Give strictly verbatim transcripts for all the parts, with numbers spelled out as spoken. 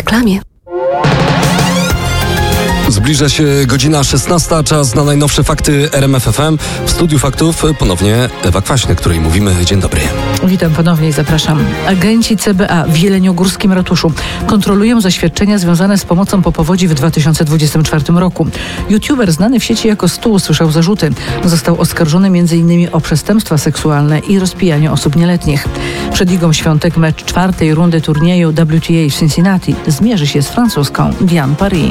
reklamie. Zbliża się godzina szesnasta, czas na najnowsze fakty R M F F M. W studiu faktów ponownie Ewa Kwaśny, której mówimy dzień dobry. Witam ponownie i zapraszam. Agenci C B A w Jeleniogórskim ratuszu kontrolują zaświadczenia związane z pomocą po powodzi w dwa tysiące dwudziestym czwartym roku. YouTuber znany w sieci jako Stu usłyszał zarzuty. Został oskarżony między innymi o przestępstwa seksualne i rozpijanie osób nieletnich. Przed Ligą Świątek mecz czwartej rundy turnieju W T A w Cincinnati zmierzy się z francuską Diane Paris.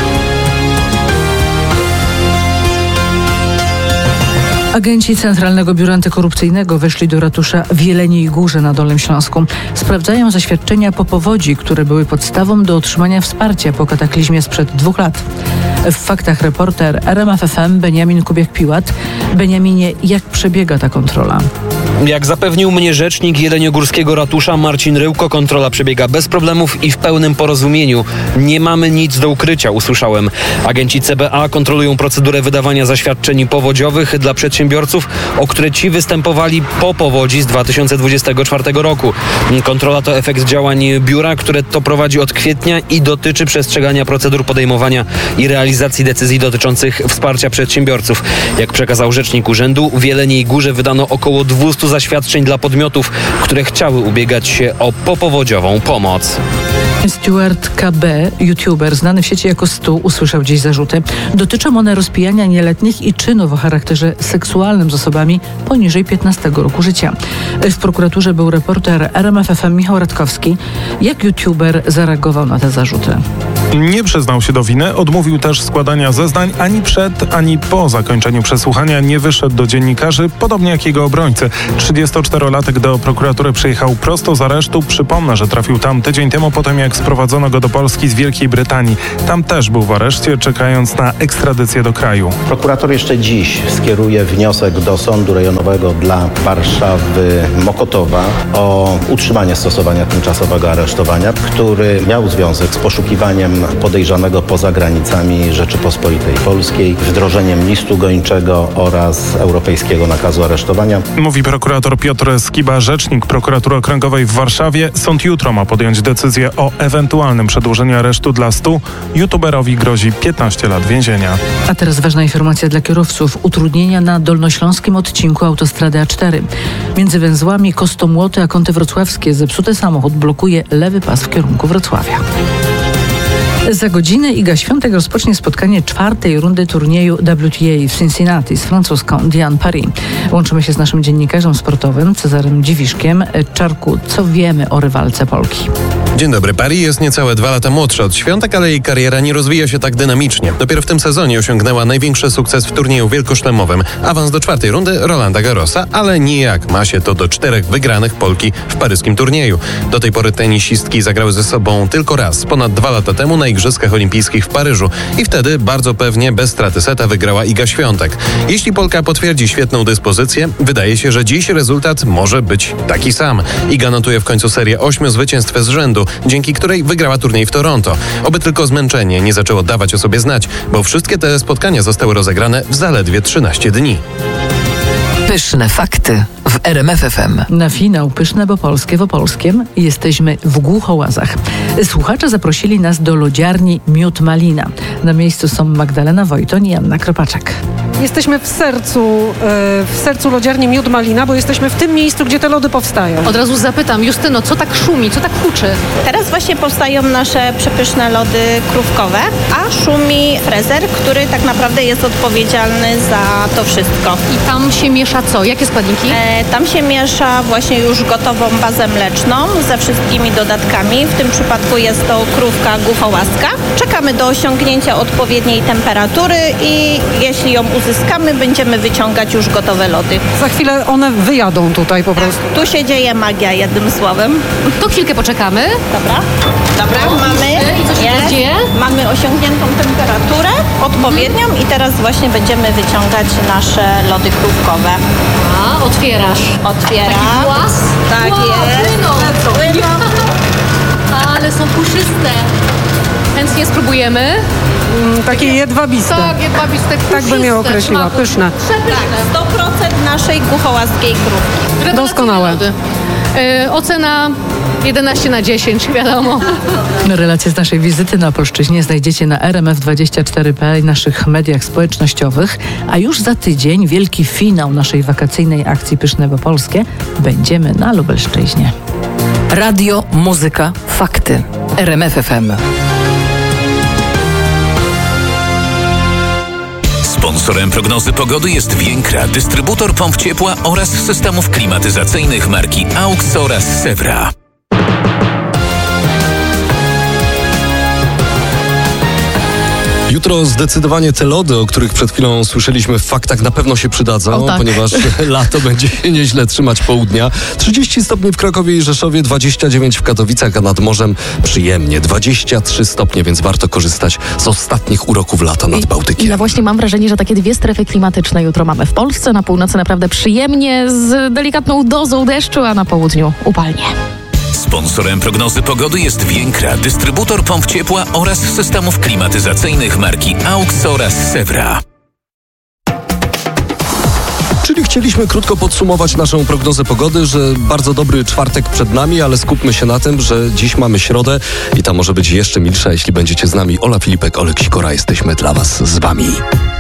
Agenci Centralnego Biura Antykorupcyjnego weszli do ratusza w Jeleniej Górze na Dolnym Śląsku. Sprawdzają zaświadczenia po powodzi, które były podstawą do otrzymania wsparcia po kataklizmie sprzed dwóch lat. W faktach reporter R M F F M Beniamin Kubiak-Piłat. Beniaminie, jak przebiega ta kontrola? Jak zapewnił mnie rzecznik Jeleniogórskiego ratusza Marcin Ryłko, kontrola przebiega bez problemów i w pełnym porozumieniu. Nie mamy nic do ukrycia, usłyszałem. Agenci C B A kontrolują procedurę wydawania zaświadczeń powodziowych dla przedsiębiorców, o które ci występowali po powodzi z dwa tysiące dwudziestego czwartego roku. Kontrola to efekt działań biura, które to prowadzi od kwietnia i dotyczy przestrzegania procedur podejmowania i realizacji decyzji dotyczących wsparcia przedsiębiorców. Jak przekazał rzecznik urzędu, w Jeleniej Górze wydano około dwieście zaświadczeń dla podmiotów, które chciały ubiegać się o popowodziową pomoc. Stuart K B, YouTuber znany w sieci jako Stu, usłyszał dziś zarzuty. Dotyczą one rozpijania nieletnich i czynów o charakterze seksualnym z osobami poniżej piętnastego roku życia. W prokuraturze był reporter R M F F M Michał Radkowski. Jak YouTuber zareagował na te zarzuty? Nie przyznał się do winy, odmówił też składania zeznań. Ani przed, ani po zakończeniu przesłuchania nie wyszedł do dziennikarzy, podobnie jak jego obrońcy. trzydziestoczterolatek do prokuratury przyjechał prosto z aresztu. Przypomnę, że trafił tam tydzień temu po tym, jak sprowadzono go do Polski z Wielkiej Brytanii. Tam też był w areszcie, czekając na ekstradycję do kraju. Prokurator jeszcze dziś skieruje wniosek do Sądu Rejonowego dla Warszawy Mokotowa o utrzymanie stosowania tymczasowego aresztowania, który miał związek z poszukiwaniem podejrzanego poza granicami Rzeczypospolitej Polskiej, wdrożeniem listu gończego oraz europejskiego nakazu aresztowania. Mówi prokurator Piotr Skiba, rzecznik Prokuratury Okręgowej w Warszawie. Sąd jutro ma podjąć decyzję o ewentualnym przedłużeniu aresztu dla Stu. YouTuberowi grozi piętnaście lat więzienia. A teraz ważna informacja dla kierowców. Utrudnienia na dolnośląskim odcinku autostrady A cztery. Między węzłami Kostomłoty a Kąty Wrocławskie zepsuty samochód blokuje lewy pas w kierunku Wrocławia. Za godzinę Iga Świątek rozpocznie spotkanie czwartej rundy turnieju W T A w Cincinnati z francuską Diane Paris. Łączymy się z naszym dziennikarzem sportowym Cezarem Dziwiszkiem. Czarku, co wiemy o rywalce Polki? Dzień dobry. Paris jest niecałe dwa lata młodsza od Świątek, ale jej kariera nie rozwija się tak dynamicznie. Dopiero w tym sezonie osiągnęła największy sukces w turnieju wielkoszlemowym. Awans do czwartej rundy Rolanda Garrosa, ale nijak ma się to do czterech wygranych Polki w paryskim turnieju. Do tej pory tenisistki zagrały ze sobą tylko raz, ponad dwa lata temu na Igrzyskach Olimpijskich w Paryżu i wtedy bardzo pewnie bez straty seta wygrała Iga Świątek. Jeśli Polka potwierdzi świetną dyspozycję, wydaje się, że dziś rezultat może być taki sam. Iga notuje w końcu serię ośmiu zwycięstw z rzędu, dzięki której wygrała turniej w Toronto. Oby tylko zmęczenie nie zaczęło dawać o sobie znać, bo wszystkie te spotkania zostały rozegrane w zaledwie trzynaście dni. Pyszne fakty w R M F F M. Na finał Pyszne bo Polskie w Opolskiem jesteśmy w Głuchołazach. Słuchacze zaprosili nas do lodziarni Miód Malina. Na miejscu są Magdalena Wojtoń i Anna Kropaczek. Jesteśmy w sercu, w sercu lodziarni Miód Malina, bo jesteśmy w tym miejscu, gdzie te lody powstają. Od razu zapytam, Justyno, co tak szumi, co tak huczy? Teraz właśnie powstają nasze przepyszne lody krówkowe, a szumi frezer, który tak naprawdę jest odpowiedzialny za to wszystko. I tam się miesza co? Jakie składniki? E, tam się miesza właśnie już gotową bazę mleczną ze wszystkimi dodatkami. W tym przypadku jest to krówka głuchołaska. Czekamy do osiągnięcia odpowiedniej temperatury i jeśli ją uzyskamy, będziemy wyciągać już gotowe lody. Za chwilę one wyjadą tutaj po prostu. Tu się dzieje magia, jednym słowem. To chwilkę poczekamy. Dobra. Dobra, no, mamy. I co się jest, dzieje? Mamy osiągniętą temperaturę odpowiednią i teraz właśnie będziemy wyciągać nasze lody krówkowe. A, otwierasz. Otwieram. Taki głaz? Tak wow, jest. Płyną. Płyną. Ale są puszyste. Chętnie spróbujemy. Mm, takie jedwabiste. Tak, jedwabiste, puszyste. Tak bym je określiła, smaku. pyszne. Tak, sto procent naszej głuchołaskiej krówki. Doskonałe. Yy, ocena jedenaście na dziesięć, wiadomo. Relacje z naszej wizyty na Opolszczyźnie znajdziecie na r m f dwadzieścia cztery kropka p l i naszych mediach społecznościowych, a już za tydzień wielki finał naszej wakacyjnej akcji Pyszne bo Polskie. Będziemy na Lubelszczyźnie. Radio, muzyka, fakty. R M F F M. Sponsorem prognozy pogody jest Więkra, dystrybutor pomp ciepła oraz systemów klimatyzacyjnych marki AUX oraz Sewra. Jutro zdecydowanie te lody, o których przed chwilą słyszeliśmy w faktach, na pewno się przydadzą, O, tak. ponieważ lato będzie się nieźle trzymać południa. trzydzieści stopni w Krakowie i Rzeszowie, dwadzieścia dziewięć w Katowicach, a nad morzem przyjemnie dwadzieścia trzy stopnie, więc warto korzystać z ostatnich uroków lata nad Bałtykiem. Ja właśnie mam wrażenie, że takie dwie strefy klimatyczne jutro mamy w Polsce. Na północy naprawdę przyjemnie, z delikatną dozą deszczu, a na południu upalnie. Sponsorem prognozy pogody jest Więkra, dystrybutor pomp ciepła oraz systemów klimatyzacyjnych marki AUX oraz Sewra. Czyli chcieliśmy krótko podsumować naszą prognozę pogody, że bardzo dobry czwartek przed nami, ale skupmy się na tym, że dziś mamy środę i ta może być jeszcze milsza, jeśli będziecie z nami. Ola Filipek, Olek Sikora, jesteśmy dla Was z Wami.